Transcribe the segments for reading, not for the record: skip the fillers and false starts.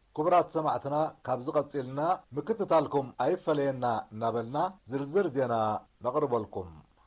كبرات سمعتنا كابز قصيلنا مكتتالكم أي فلينا نابلنا زرزر زينا نقرب لكم.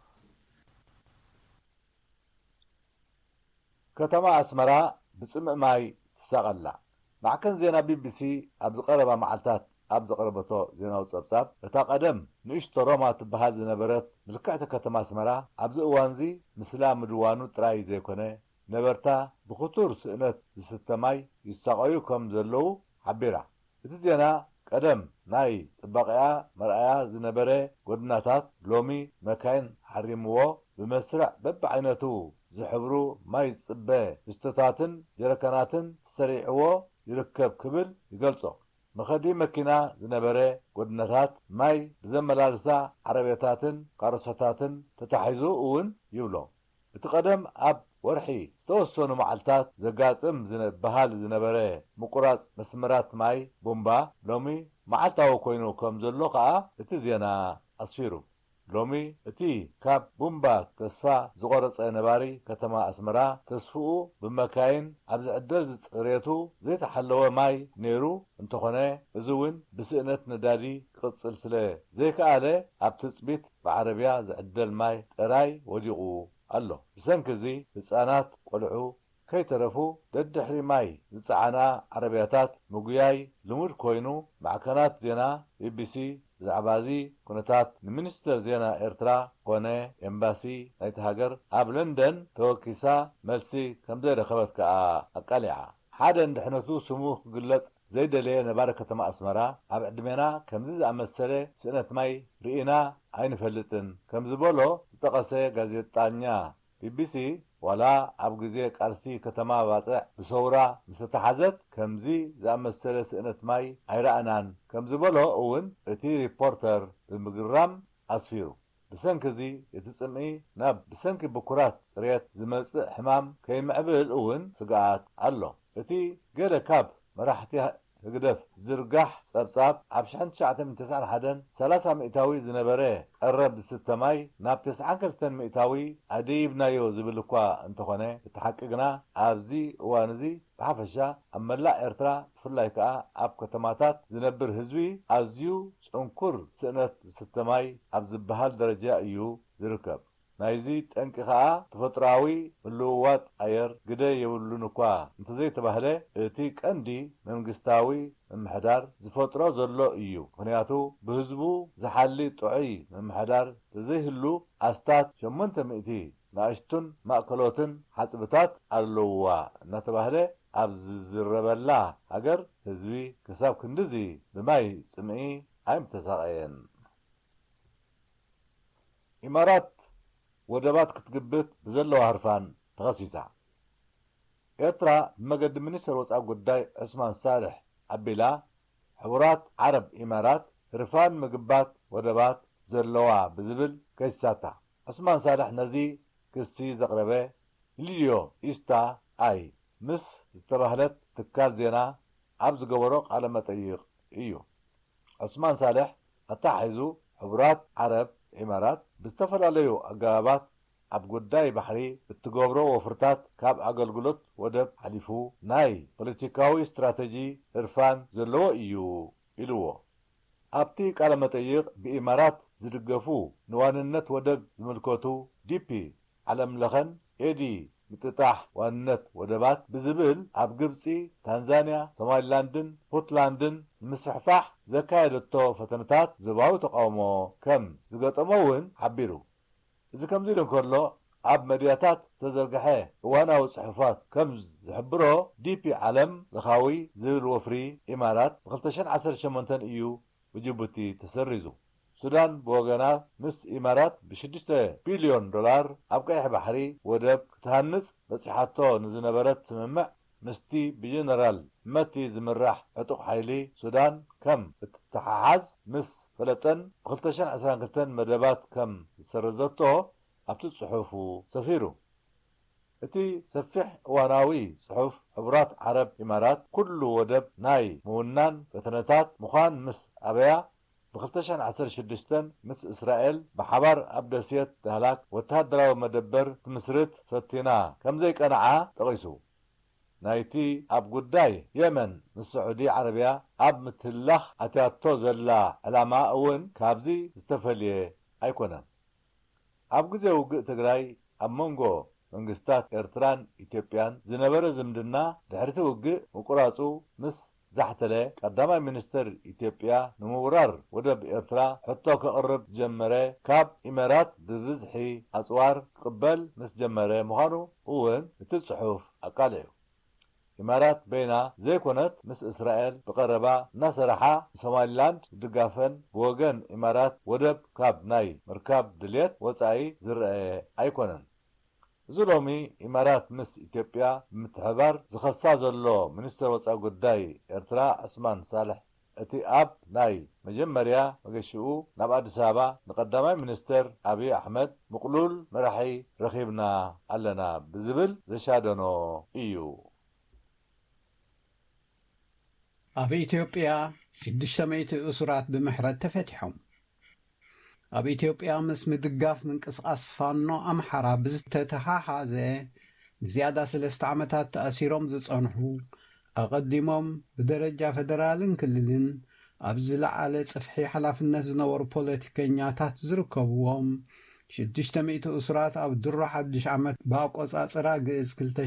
كتما أسمرا بسمع ماي تساقلا مع كان زينا بي بي سي أبز قربا معلتات أبز قربتو زينا وصبصاب اتا قدم نشتو روما تبهاز نبرت ملكعت كتما أسمرا أبز اوانزي مسلا مدوانو تراي زيكونه نبرتا بخطور سئنت زستماي يساقايو كم زلو حبيرا اتزينا قدم ناي صباقيا مرأيا زنبره قدناتات لومي مكاين حرموو بمسرع ببعينتو زحبرو ماي صبه استطاتن جركناتن سريعوو يركب كبل يقلصو مخدي مكينا زنبره قدناتات ماي بزملالسا عربيتاتن قارصتاتن تتحيزو اون يبلو اتقدم اب ورحي استوسونو معلتات زقاطم بهال زنبره مقراص مسمرات ماي بومبا لومي معلتاو كوينو كم زلو قا اتزينا أصفيرو لومي اتي كاب بومبا تسفا زغرص نباري كتما أسمرا تسفو بمكاين عبز عدز صريتو زي تحلوه ماي نيرو انتخونه ازوين بسئنت ندادي قصل سله زي كاله ابتصبيت بعربيا زعدل ماي تراي وديقو الله بسنكزي بصانات قلعو كي ترفو ددحري ماي زعانا عربياتات مقياي لمود كوينو معكنات زينا بي بي سي زعبازي كونتات المينستر زينا إرترا كونه إمباسي نايت هاجر اب لندن توكيسا ملسي كمدي رخبت كا أقاليعا حدا ندحنتو سموه قلص زي دلي نبارة كتما أسمرا اب عدمينا كمزيز أمسالي سنة ماي رئينا عين فلتن كمزي بولو تقسي غازيتانيا بي بي سي ولا اب غزي قرسي كتما باصع بصورا مستحزت كمزي زامسله سنت ماي ايرانان كمزي بلو اون اتي ريبورتر بالمجرام اسفيرو بسنكزي يتصمي ناب بسنك بكرات صريت زمص حمام كيمعبل اون سقات الله اتي قال كاب مراحتي هقدف زرقح صبصاب عبشان شعتم تسعن حدن 300 مئتاوي زنبره قرب 6 ماي ناب 9 مئتاوي عديبنايو زبلكوا انتخونه تحققنا ابزي وانزي بحفشا اما لا ارترا فلايكا اب كتماتات زنبر حزبي ازيو صنكر سنه 6 ماي اب زبحال درجه ايو زركب نايزي تنقخا تفطراوي ملوات اير قده يولونكوا انت زي تبهله اتي قندي منغستاوي ممحدار زفطرو زلو ايو مخنياتو بهزبو زحالي طعي ممحدار تزيهلو استات 800 ناشتن ماكلوتن حصبتات علوا نتبهله ابز زربلا اگر حزبي كساب كندزي بماي صمعي ايم تساقين امارات ودبات كتقبت بزلو هرفان تغسيسا إطرا مقد منسر وصعب قداي عثمان صالح عبيلا حورات عرب إمارات رفان مقبات ودبات زلوها بزبل كيساتا عثمان صالح نزي كسي زقربه ليليو إستا آي مس استبهلت تكال زينا عبز قوروق على متأيق إيو عثمان صالح أتاحزو حورات عرب إمارات بستفلاليو أقابات عب قداي بحري بتقابرو وفرتات كاب أقلقلت ودب حليفو ناي بوليتيكاوي استراتيجي إرفان زلو إيو إلوو أبتي كالمتايق بإمارات زرقفو نواننت ودب زملكوتو دي بي علم لخن إيدي متتاح وانت ودبات بزبل عب قبسي تنزانيا سوماليلاندن بوتلاندن المسفحفاح زكايدتو فتنتات زباو تقاومو كم زقاطموون حبيرو إذا كم زيلن كورلو عب مدياتات سزرقحي وانا وصحفات كم زحبرو دي بي علم لخاوي زير وفري إمارات بغلتشان 18 إيو وجيبوتي تسرزو السودان بوغانات مس إمارات ب6 بليون دولار أبقى بحري ودب تهنس بس حتى نزنبرت سممع مستي بجنرال متي زمراح عطوق حيلي سودان كم تحاز مس فلتن غلطشان 12 مدبات كم سرزتو أبتو صحوفو سفيرو اتي سفح واناوي صحف عبرات عرب إمارات كل ودب ناي مونان فتنتات مخان مس أبيا بخلتشان 16 مس إسرائيل بحبار أبدسيت تهلاك وتهدرا ومدبر تمسرت فتنا كم زي قنعا تغيسو ናይቲ ኣብ ጉዳይ የመን ምስ ሳዑዲ ዓረብያ ኣብ ምትላኽ ኣትያቶ ዘላ ዕላማ እውን ካብዚ ዝተፈልየ ኣይኮነን። ኣብ ግዜ ውግእ ትግራይ ኣብ መንጎ መንግስታት ኤርትራን ኢትዮጵያን ዝነበረ ዝምድና ድሕሪ ውግእ ምቁራጹ ምስ ዛሕተለ ቀዳማይ ሚኒስትር ኢትዮጵያ ንምውራር ወደብ ኤርትራ ሕቶ ከቕርብ ጀመረ ካብ ኢሚራት ብብዝሒ ኣጽዋር ክቕበል ምስ ጀመረ ምዃኑ እውን እቲ ጽሑፍ ኣቃልዑ። ኢሚራት በይና ዘይኮነት ምስ እስራኤል ብቐረባ እናሰርሓ ሶማሊላንድ ድጋፈን ብወገን ኢሚራት ወደብ ካብ ናይ ምርካብ ድልየት ወጻኢ ዝረአየ ኣይኮነን። እዚ ሎሚ ኢሚራት ምስ ኢትዮጵያ ብምትሕባር ዝኸሳ ዘሎ ሚኒስትር ወጻኢ ጉዳይ ኤርትራ ዑስማን ሳልሕ እቲ ኣብ ናይ መጀመርያ መገሽኡ ናብ ኣዲስ አበባ ንቀዳማይ ሚኒስትር አብይ አሕመድ ምቅሉል መራሒ ረኺብና ኣለና ብዝብል ዘሻደኖ እዩ። ኣብ ኢትዮጵያ 600 እስራት ብምሕረት ተፈቲሖም። ኣብ ኢትዮጵያ ምስ ምድጋፍ ምንቅስቃስ ፋኖ ኣምሓራ ብዝተተሓሓዘ ንዝያዳ 3 ዓመታት ተኣሲሮም ዝጸንሑ ኣቐዲሞም ብደረጃ ፌደራልን ክልልን ኣብ ዝለዓለ ጽፍሒ ሓላፍነት ዝነበሩ ፖለቲከኛታት ዝርከብዎም 600 እስራት ኣብ ድሮ ሓድሽ ዓመት ብኣቆጻጽራ ግእዝ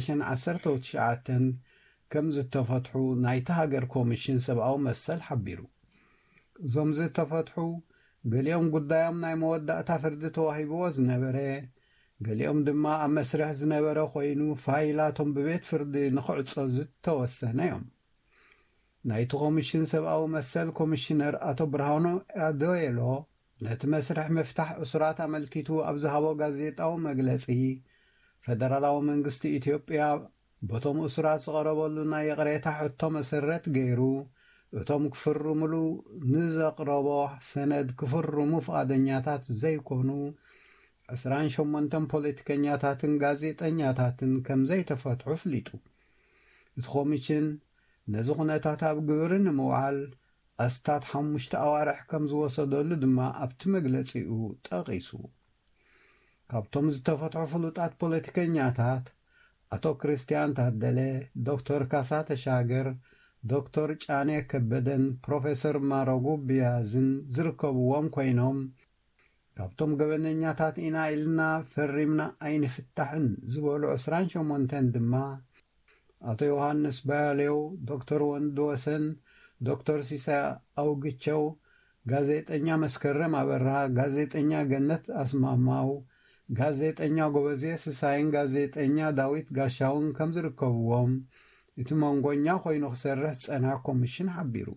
2019 ከም ዝተፈትሑ ናይቲ ሃገር ኮሚሽን ሰብኣዊ መሰል ሓቢሩ። እዞም ዝተፈትሑ ገሊኦም ጉዳዮም ናይ መወዳእታ ፍርዲ ተዋሂብዎ ዝነበረ ገሊኦም ድማ ኣብ መስርሕ ዝነበረ ኮይኑ ፋይላቶም ብቤት ፍርዲ ንኽዕጾ ዝተወሰነ እዮም። ናይቲ ኮሚሽን ሰብኣዊ መሰል ኮሚሽነር ኣቶ ብርሃኑ ኣዶየሎ ነቲ መስርሕ ምፍታሕ እስራት ኣመልኪቱ ኣብ ዝሃቦ ጋዜጣዊ መግለጺ ፌደራላዊ መንግስቲ ኢትዮጵያ በቶም እስራት ዝቐረበሉ ናይ ቅሬታ ሕቶ መሰረት ገይሩ እቶም ክፍርሙሉ ንዘቕረቦ ሰነድ ክፍርሙ ፍቃደኛታት ዘይኮኑ 28 ፖለቲከኛታትን ጋዜጠኛታትን ከም ዘይተፈትሑ ፍሊጡ። እቲ ኮሚሽን ነዚ ኩነታት ኣብ ግብሪ ንምውዓል ኣስታት 5 ኣዋርሕ ከም ዝወሰደሉ ድማ ኣብቲ መግለጺኡ ጠቒሱ። ካብቶም ዝተፈትሑ ፍሉጣት ፖለቲከኛታት አቶ ክርስቲያን ታደለ፣ ዶክተር ካሳ ተሻገር፣ ዶክተር ጫኔ ከበደን ፕሮፌሰር ማረጉ ቢያዝን ዝርከብዎም ኮይኖም ካብቶም ገበነኛታት ኢና ኢልና ፈሪምና ኣይንፍታሕን ዝበሉ 28 ድማ አቶ ዮሐንስ ባያሌው፣ ዶክተር ወንድወሰን፣ ዶክተር ሲሳይ አውግቸው፣ ጋዜጠኛ መስከረም አበራ፣ ጋዜጠኛ ገነት አስማማው፣ ጋዜጠኛ ጎበዜ ስሳይን ጋዜጠኛ ዳዊት ጋሻውን ከም ዝርከብዎም እቲ መንጎኛ ኮይኑ ክሰርሕ ዝጸንሐ ኮሚሽን ሓቢሩ።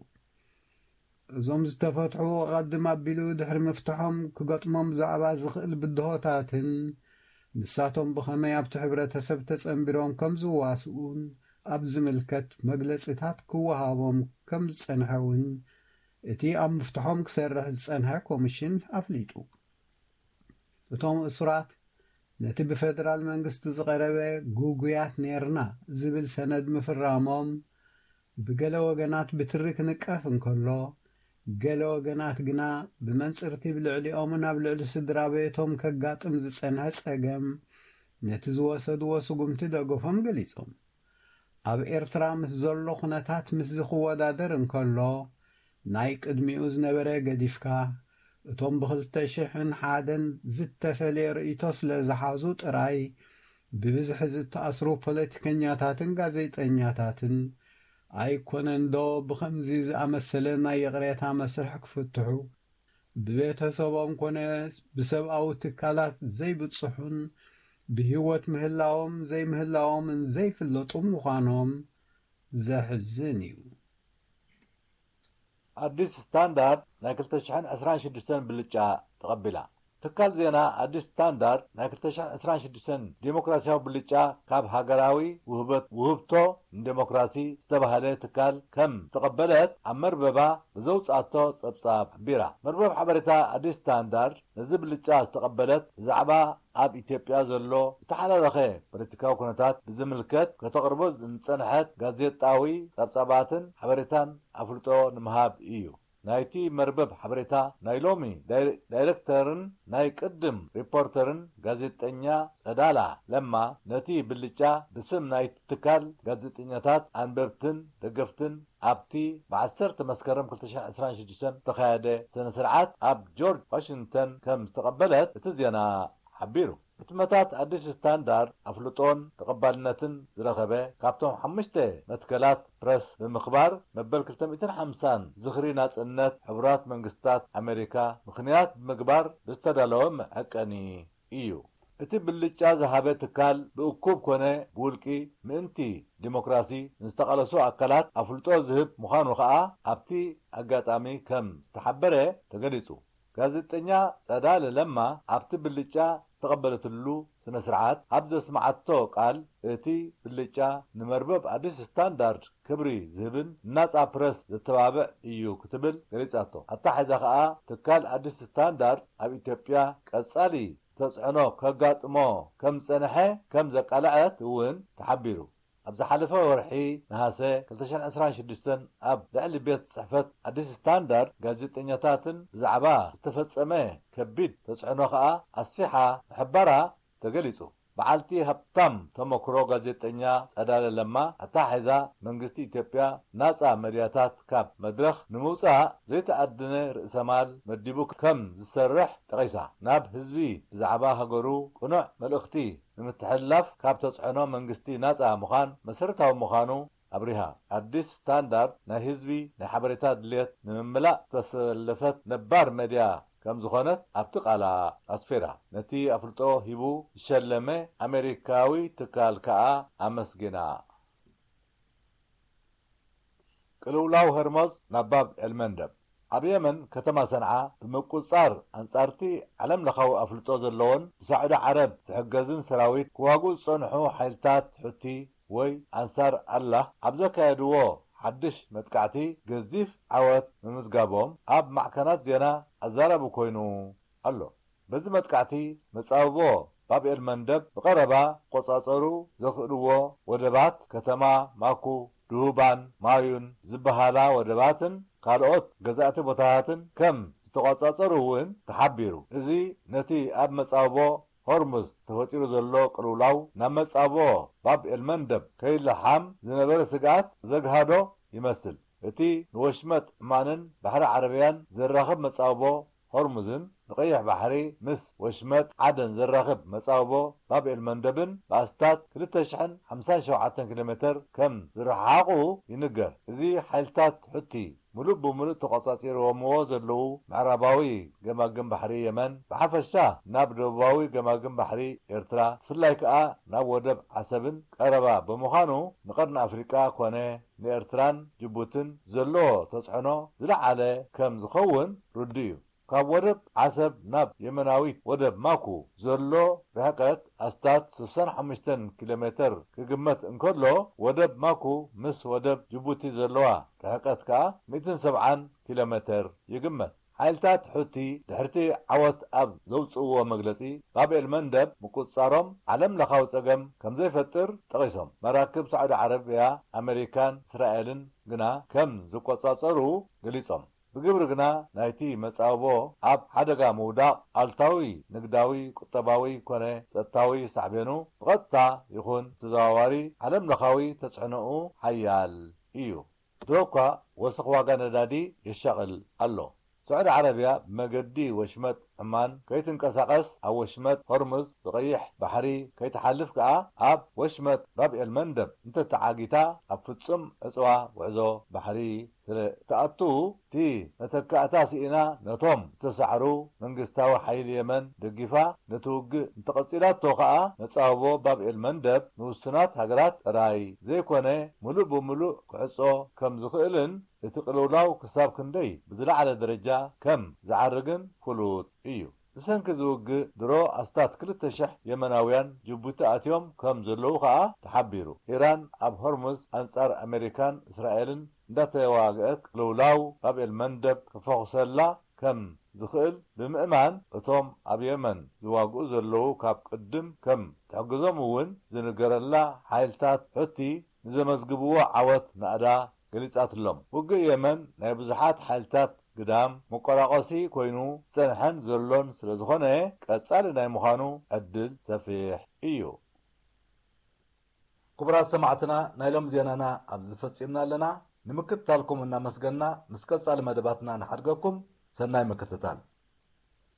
እዞም ዝተፈትሑ ቀድም ኣቢሉ ድሕሪ ምፍትሖም ክገጥሞም ብዛዕባ ዝኽእል ብድሆታትን ንሳቶም ብኸመይ ኣብቲ ሕብረተሰብ ተጸንቢሮም ከም ዝዋስኡን ኣብ ዝምልከት መግለጺታት ክወሃቦም ከም ዝጸንሐውን እቲ ኣብ ምፍትሖም ክሰርሕ ዝጸንሐ ኮሚሽን ኣፍሊጡ። እቶም እስራት ነቲ ብፌደራል መንግስቲ ዝቐረበ ጉጉያት ነርና ዝብል ሰነድ ምፍራሞም ብገለ ወገናት ብትሪ ክንቀፍ እንከሎ ገለ ወገናት ግና ብመንጽርቲ ብልዕሊኦምን ኣብ ልዕሊ ስድራ ቤቶም ከጋጥም ዝጸንሐ ጸገም ነቲ ዝወሰድዎ ስጉምቲ ደገፎም ገሊጾም። ኣብ ኤርትራ ምስ ዘሎ ኩነታት ምስ ዝኽወዳደር እንከሎ ናይ ቅድሚኡ ዝነበረ ገዲፍካ እቶም ብ2001 ዝተፈለየ ርእይቶ ስለ ዝሓዙ ጥራይ ብብዝሒ ዝተኣስሩ ፖለቲከኛታትን ጋዜጠኛታትን ኣይኮነን ዶ ብኸምዚ ዝኣመሰለ ናይ የቕሬታ መስርሕ ክፍትሑ ብቤተሰቦም ኮነ ብሰብኣዊ ትካላት ዘይብጽሑን ብህይወት ምህላዎም ዘይምህላዎምን ዘይፍለጡ ምዃኖም ዘሕዝን እዩ። አዲስ ስታንዳርድ ናይ 2026 ብልጫ ተቐቢላ። ትካል ዜና አዲስ ስታንዳርድ ናይ 2026 ዲሞክራሲያዊ ብልጫ ካብ ሃገራዊ ውህብቶ ንዲሞክራሲ ዝተባሃለ ትካል ከም ተቐበለት ኣብ መርበባ ብዘውፃቶ ጸብጻብ ሓቢራ። መርበብ ሓበሬታ አዲስ ስታንዳርድ ነዚ ብልጫ ዝተቐበለት ብዛዕባ ኣብ ኢትዮጵያ ዘሎ ዝተሓላለኸ ፖለቲካዊ ኩነታት ብዝምልከት ከተቕርቦ ዝጸንሐት ጋዜጣዊ ጸብጻባትን ሓበሬታን ኣፍልጦ ንምሃብ እዩ። ናይቲ መርበብ ሓበሬታ ናይ ሎሚ ዳይሬክተርን ናይ ቅድም ሪፖርተርን ጋዜጠኛ ጸዳላ ለማ ነቲ ብልጫ ብስም ናይቲ ትካል ጋዜጠኛታት አንበብትን ደገፍትን ኣብቲ ብ10 መስከረም 2026 ተኻየደ ስነ ስርዓት ኣብ ጆርጅ ዋሽንግተን ከም ዝተቐበለት እቲ ዜና ሓቢሩ። ህትመታት አዲስ ስታንዳርድ ኣፍልጦን ተቐባልነትን ዝረኸበ ካብቶም 5 መትከላት ፕረስ ብምኽባር መበል 250 ዝኽሪ ናጽነት ሕብራት መንግስታት ኣሜሪካ ምኽንያት ብምግባር ዝተዳለወ መዐቀኒ እዩ። እቲ ብልጫ ዝሃበ ትካል ብእኩብ ኮነ ብውልቂ ምእንቲ ዲሞክራሲ ንዝተቐለሱ ኣካላት ኣፍልጦ ዝህብ ምዃኑ ከዓ ኣብቲ ኣጋጣሚ ከም ዝተሓበረ ተገሊጹ። ጋዜጠኛ ጸዳለ ለማ ኣብቲ ብልጫ ዝተቐበለትሉ ስነ ስርዓት ኣብ ዘስማዓቶ ቃል እቲ ብልጫ ንመርበብ አዲስ ስታንዳርድ ክብሪ ዝህብን ናጻ ፕረስ ዘተባብዕ እዩ ክትብል ገሊጻቶ። ኣታሓዛ ከዓ ትካል አዲስ ስታንዳርድ ኣብ ኢትዮጵያ ቀጻሊ ተጽዕኖ ከጋጥሞ ከም ጸንሐ ከም ዘቃልዐት እውን ተሓቢሩ። ኣብ ዝሓለፈ ወርሒ ነሐሴ 2026 ኣብ ልዕሊ ቤት ጽሕፈት አዲስ ስታንዳርድ ጋዜጠኛታትን ብዛዕባ ዝተፈጸመ ከቢድ ተጽዕኖ ከዓ ኣስፊሓ ምሕባራ ተገሊጹ። በዓልቲ ሃብታም ተመክሮ ጋዜጠኛ ጸዳለ ለማ ኣታሓዛ መንግስቲ ኢትዮጵያ ናጻ መድያታት ካብ መድረኽ ንምውፃእ ዘይተኣድነ ርእሰማል መዲቡ ከም ዝሰርሕ ጠቒሳ ናብ ህዝቢ ብዛዕባ ሃገሩ ቁኑዕ መልእኽቲ ንምትሕልላፍ ካብ ተጽዕኖ መንግስቲ ናጻ ምዃን መሰረታዊ ምዃኑ ኣብሪሃ። አዲስ ስታንዳርድ ናይ ህዝቢ ናይ ሓበሬታ ድልየት ንምምላእ ዝተሰለፈት ነባር መድያ ከም ዝኾነት ኣብቲ ቃላ ኣስፌራ ነቲ ኣፍልጦ ሂቡ ዝሸለመ ኣሜሪካዊ ትካል ከዓ ኣመስጊና። ቅልውላው ሆርሙዝ ናብ ባብ ኤልመንደብ ኣብ የመን ከተማ ሰንዓ ብምቁጻር አንጻርቲ ዓለም ለኻዊ ኣፍልጦ ዘለዎን ብሳዑዲ ዓረብ ዝሕገዝን ሰራዊት ክዋግኡ ዝጸንሑ ሓይልታት ሕቲ ወይ አንሳር አላህ ኣብ ዘካየድዎ ሓድሽ መጥቃዕቲ ገዚፍ ዓወት ምምዝጋቦም ኣብ ማዕከናት ዜና ኣዛረቡ ኮይኑ ኣሎ። በዚ መጥቃዕቲ መጻብቦ ባብ ኤልመንደብ ብቐረባ ቆጻጸሩ ዘኽእልዎ ወደባት ከተማ ማኩ ድሁባን ማዩን ዝበሃላ ወደባትን ካልኦት ገዛእቲ ቦታታትን ከም ዝተቆጻጸሩ እውን ተሓቢሩ። እዚ ነቲ ኣብ መጻብቦ ሆርሙዝ ተፈጢሩ ዘሎ ቅልውላው ናብ መጻብቦ ባብ ኤልመንደብ ከይለሓም ዝነበረ ስጋኣት ዘግሃዶ ይመስል። እቲ ንወሽመጥ ዕማንን ባሕሪ ዓረብያን ዘራኽብ መጻብቦ ሆርሙዝን ንቀይሕ ባሕሪ ምስ ወሽመጥ ዓደን ዘራኽብ መጻብቦ ባብ ኤልመንደብን ብኣስታት 257 ኪሎ ሜትር ከም ዝረሓቑ ይንገር። እዚ ሓይልታት ሕቲ ሙሉእ ብምሉእ ተቆጻጺሮምዎ ዘለዉ ምዕራባዊ ገማግም ባሕሪ የመን ብሓፈሻ ናብ ደቡባዊ ገማግም ባሕሪ ኤርትራ ብፍላይ ከዓ ናብ ወደብ ዓሰብን ቀረባ ብምዃኑ ንቐርኒ ኣፍሪቃ ኮነ ንኤርትራን ጅቡትን ዘለዎ ተጽዕኖ ዝለዓለ ከም ዝኸውን ርዱ እዩ። ካብ ወደብ ዓሰብ ናብ የመናዊት ወደብ ማኩ ዘሎ ርሕቀት ኣስታት 65 ኪሎ ሜትር ክግመት እንከሎ ወደብ ማኩ ምስ ወደብ ጅቡቲ ዘለዋ ርሕቀት ከዓ 170 ኪሎ ሜትር ይግመት። ሓይልታት ሕቲ ድሕርቲ ዓወት ኣብ ዘውፅእዎ መግለጺ ባብ ኤልመንደብ ምቁጻሮም ዓለም ለኻዊ ጸገም ከም ዘይፈጥር ጠቒሶም መራክብ ሳዑዲ ዓረብያ ኣሜሪካን እስራኤልን ግና ከም ዝቆጻጸሩ ገሊጾም። ብግብሪ ግና ናይቲ መጻብቦ ኣብ ሓደጋ ምውዳቕ ኣልታዊ ንግዳዊ ቁጠባዊ ኮነ ጸጥታዊ ሳዕቤኑ ብቐጥታ ይኹን ተዘዋዋሪ ዓለም ለኻዊ ተጽዕኖኡ ሓያል እዩ። ድሮኳ ወስኽ ዋጋ ነዳዲ የሻቕል ኣሎ። ሳዑዲ ዓረብያ ብመገዲ ወሽመጥ ዕማን ከይትንቀሳቐስ ኣብ ወሽመጥ ሆርሙዝ ብቐይሕ ባሕሪ ከይተሓልፍ ከዓ ኣብ ወሽመጥ ባብ ኤልመንደብ እንተተዓጊታ ኣብ ፍጹም ዕፅዋ ውዕዞ ባሕሪ ስለተኣቱ እቲ መተካእታ ስኢና ነቶም ዝተሳዕሩ መንግስታዊ ሓይሊ የመን ደጊፋ ነቲ ውግእ እንተቐጺላቶ ከዓ መጻብቦ ባብ ኤልመንደብ ንውሱናት ሃገራት ጥራይ ዘይኮነ ሙሉእ ብምሉእ ክዕጾ ከም ዝኽእልን እቲ ቅልውላው ክሳብ ክንደይ ብዝለዓለ ደረጃ ከም ዝዓርግን ፍሉጥ እዩ። ብሰንኪ ዝውግእ ድሮ ኣስታት 2,000 የመናውያን ጅቡቲ ኣትዮም ከም ዘለዉ ከዓ ተሓቢሩ። ኢራን ኣብ ሆርሙዝ አንጻር ኣሜሪካን እስራኤልን እንዳተዋግአት ቅልውላው ባብ ኤልመንደብ ክፈኹሰላ ከም ዝኽእል ብምእማን እቶም ኣብ የመን ዝዋግኡ ዘለዉ ካብ ቅድም ከም ትሕግዞም እውን ዝንገረላ ሓይልታት ሕቲ ንዘመዝግብዎ ዓወት ናእዳ ገሊጻትሎም። ውግእ የመን ናይ ብዙሓት ሓይልታት ግዳም መቆራቆሲ ኮይኑ ፀንሐን ዘሎን ስለ ዝኾነ ቀጻሊ ናይ ምዃኑ ዕድል ሰፊሕ እዩ። ክቡራት ሰማዕትና ናይ ሎም ዜናና ኣብዚ ፈጺምና ኣለና። ንምክትታልኩም እናመስገንና ምስ ቀጻሊ መደባትና ንሓድገኩም ሰናይ ምክትታል